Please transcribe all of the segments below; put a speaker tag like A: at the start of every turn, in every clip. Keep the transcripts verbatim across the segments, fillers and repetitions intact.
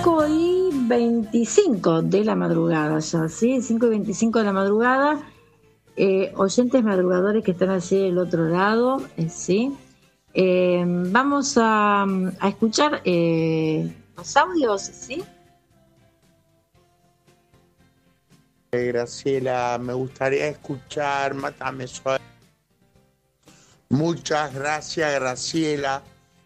A: cinco y veinticinco de la madrugada ya, ¿sí? cinco y veinticinco de la madrugada. Eh, oyentes madrugadores que están allí del otro lado, eh, ¿sí? Eh, vamos a, a escuchar eh, los audios, ¿sí?
B: Graciela, me gustaría escuchar Mátame Suave. Muchas gracias, Graciela.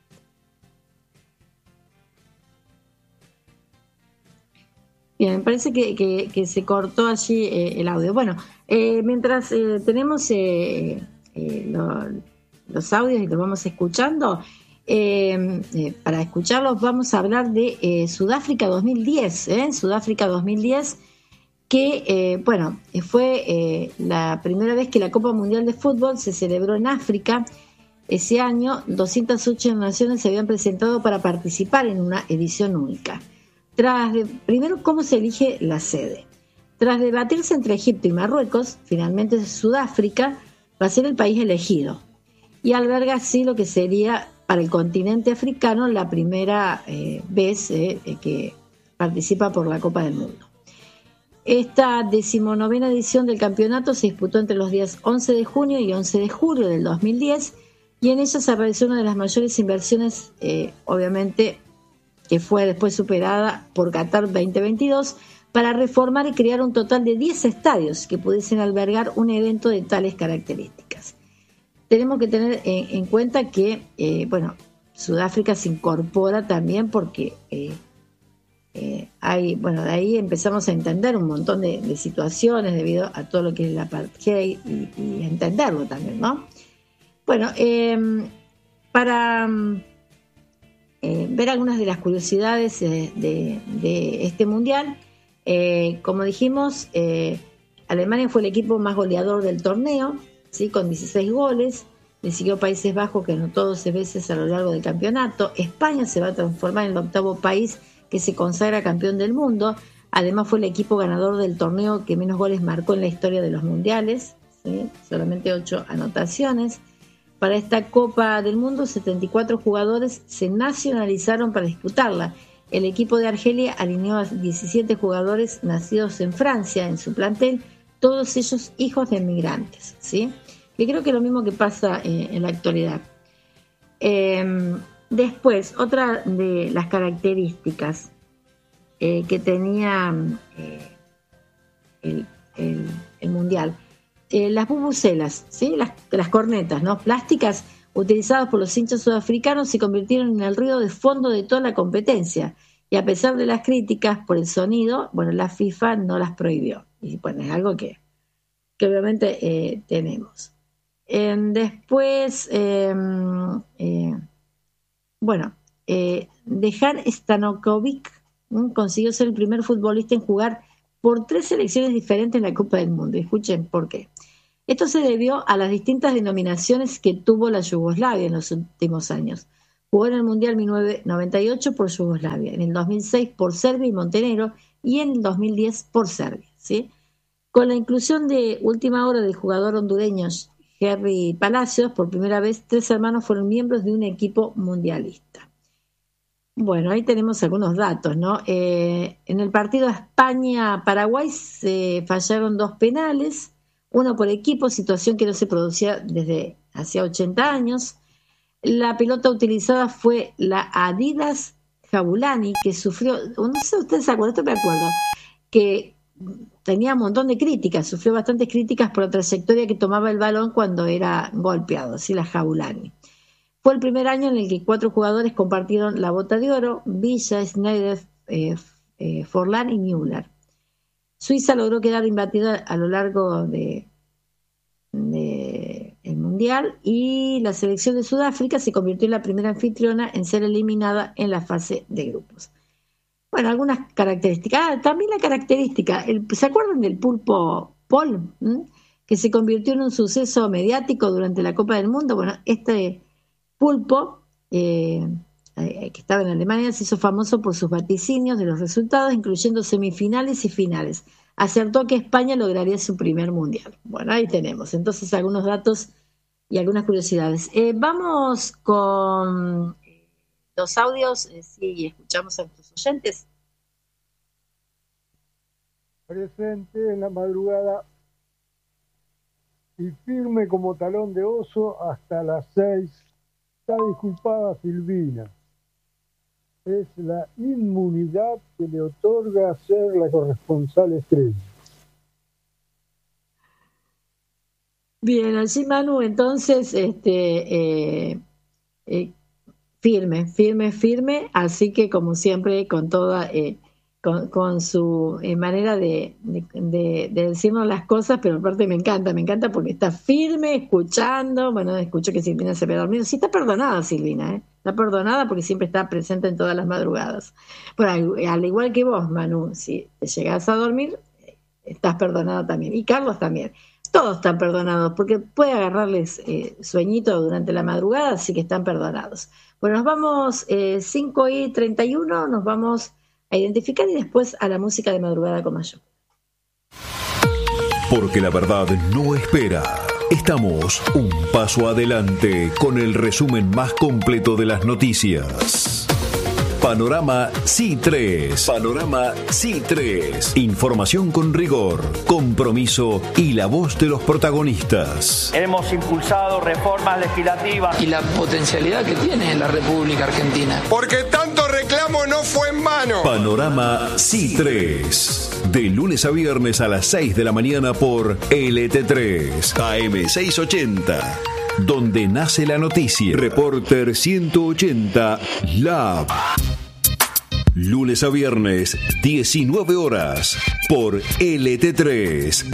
A: Bien, me parece que, que, que se cortó allí eh, el audio. Bueno, eh, mientras eh, tenemos eh, eh, lo, los audios y los vamos escuchando, eh, eh, para escucharlos vamos a hablar de eh, Sudáfrica dos mil diez, ¿eh? Sudáfrica dos mil diez, que, eh, bueno, fue eh, la primera vez que la Copa Mundial de Fútbol se celebró en África. Ese año, doscientas ocho naciones se habían presentado para participar en una edición única. Tras de, primero, ¿cómo se elige la sede? Tras debatirse entre Egipto y Marruecos, finalmente Sudáfrica va a ser el país elegido y alberga así lo que sería para el continente africano la primera eh, vez eh, que participa por la Copa del Mundo. Esta decimonovena edición del campeonato se disputó entre los días once de junio y once de julio del dos mil diez y en ella se realizó una de las mayores inversiones, eh, obviamente, que fue después superada por Qatar veinte veintidós, para reformar y crear un total de diez estadios que pudiesen albergar un evento de tales características. Tenemos que tener en, en cuenta que, eh, bueno, Sudáfrica se incorpora también porque eh, eh, hay, bueno, de ahí empezamos a entender un montón de, de situaciones debido a todo lo que es la apartheid y, y entenderlo también, ¿no? Bueno, eh, para... Eh, ver algunas de las curiosidades eh, de, de este mundial. Eh, como dijimos, eh, Alemania fue el equipo más goleador del torneo, ¿sí? Con dieciséis goles. Le siguió Países Bajos, que anotó doce veces a lo largo del campeonato. España se va a transformar en el octavo país que se consagra campeón del mundo. Además fue el equipo ganador del torneo que menos goles marcó en la historia de los mundiales, ¿sí? Solamente ocho anotaciones. Para esta Copa del Mundo, setenta y cuatro jugadores se nacionalizaron para disputarla. El equipo de Argelia alineó a diecisiete jugadores nacidos en Francia en su plantel, todos ellos hijos de migrantes, ¿sí? Que creo que es lo mismo que pasa eh, en la actualidad. Eh, después, otra de las características eh, que tenía eh, el, el, el Mundial, Eh, las bubucelas, ¿sí? las, las cornetas, ¿no? Plásticas utilizadas por los hinchas sudafricanos se convirtieron en el ruido de fondo de toda la competencia y a pesar de las críticas por el sonido, bueno, la FIFA no las prohibió y bueno, es algo que, que obviamente eh, tenemos. Eh, después, eh, eh, bueno, eh, Dejan Stankovic ¿m? consiguió ser el primer futbolista en jugar por tres selecciones diferentes en la Copa del Mundo. Escuchen por qué. Esto se debió a las distintas denominaciones que tuvo la Yugoslavia en los últimos años. Jugó en el Mundial mil novecientos noventa y ocho por Yugoslavia, en el dos mil seis por Serbia y Montenegro y en el dos mil diez por Serbia, ¿sí? Con la inclusión de última hora del jugador hondureño Jerry Palacios, por primera vez tres hermanos fueron miembros de un equipo mundialista. Bueno, ahí tenemos algunos datos, ¿no? Eh, en el partido España-Paraguay se fallaron dos penales, uno por equipo, situación que no se producía desde hacía ochenta años. La pelota utilizada fue la Adidas Jabulani, que sufrió, no sé si ustedes se acuerdan, esto me acuerdo, que tenía un montón de críticas, sufrió bastantes críticas por la trayectoria que tomaba el balón cuando era golpeado, ¿sí? La Jabulani. Fue el primer año en el que cuatro jugadores compartieron la bota de oro: Villa, Schneider, eh, eh, Forlán y Müller. Suiza logró quedar imbatida a lo largo de, de el Mundial y la selección de Sudáfrica se convirtió en la primera anfitriona en ser eliminada en la fase de grupos. Bueno, algunas características. Ah, también la característica, el, ¿se acuerdan del pulpo Paul? ¿Mm? Que se convirtió en un suceso mediático durante la Copa del Mundo. Bueno, este pulpo, eh, eh, que estaba en Alemania, se hizo famoso por sus vaticinios de los resultados, incluyendo semifinales y finales. Acertó que España lograría su primer mundial. Bueno, ahí tenemos entonces algunos datos y algunas curiosidades. Eh, vamos con los audios, eh, sí, escuchamos a nuestros oyentes.
C: presente en la madrugada y firme como talón de oso hasta las seis. Está disculpada Silvina. Es la inmunidad que le otorga ser la corresponsal estrella.
A: Bien, allí Manu, entonces, este, eh, eh, firme, firme, firme, así que como siempre, con toda, eh, con, con su eh, manera de, de, de, de decirnos las cosas, pero aparte me encanta, me encanta porque está firme, escuchando, bueno, escucho que Silvina se había dormido, sí está perdonada Silvina, ¿eh? Está perdonada porque siempre está presente en todas las madrugadas. Bueno, al, al igual que vos, Manu, si te llegás a dormir, estás perdonada también, y Carlos también. Todos están perdonados, porque puede agarrarles eh, sueñito durante la madrugada, así que están perdonados. Bueno, nos vamos eh, cinco y treinta y uno, nos vamos a identificar y después a la música de Madrugada con Mayo.
D: Porque la verdad no espera. Estamos un paso adelante con el resumen más completo de las noticias. Panorama C I tres. Panorama C I tres. Información con rigor, compromiso y la voz de los protagonistas.
E: Hemos impulsado reformas legislativas.
F: Y la potencialidad que tiene la República Argentina.
G: Porque tanto reclamo no fue en vano.
D: Panorama C I tres. De lunes a viernes a las seis de la mañana por L T tres. A M seiscientos ochenta. Donde nace la noticia. Reporter ciento ochenta Lab. Lunes a viernes, diecinueve horas, por L T tres.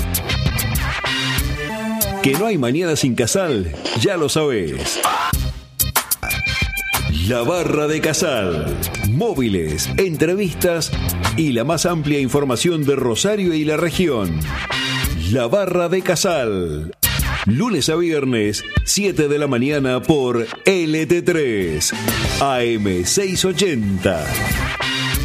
D: Que no hay mañana sin Casal, ya lo sabés. La Barra de Casal. Móviles, entrevistas y la más amplia información de Rosario y la región. La Barra de Casal. Lunes a viernes, siete de la mañana por L T tres. A M seiscientos ochenta.